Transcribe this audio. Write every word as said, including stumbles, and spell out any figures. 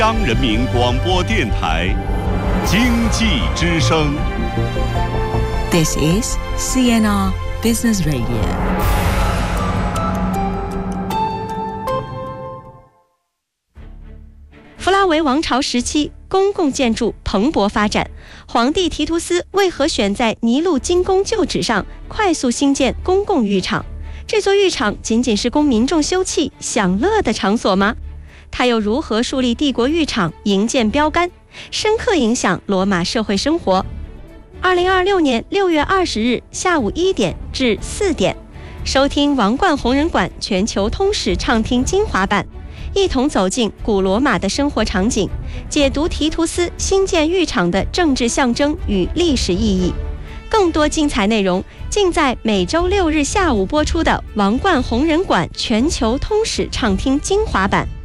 央人民广播电台经济之声。 This is C N R Business Radio。 弗拉维王朝时期，公共建筑蓬勃发展。皇帝提图斯为何选在尼禄金宫旧址上快速兴建公共浴场？这座浴场仅仅是供民众休憩享乐的场所吗？他又如何树立帝国浴场营建标杆，深刻影响罗马社会生活？二零二六年六月二十日下午一点至四点，收听王冠红人馆全球通史畅听精华版，一同走进古罗马的生活场景，解读提图斯兴建浴场的政治象征与历史意义。更多精彩内容尽在每周六日下午播出的王冠红人馆全球通史畅听精华版。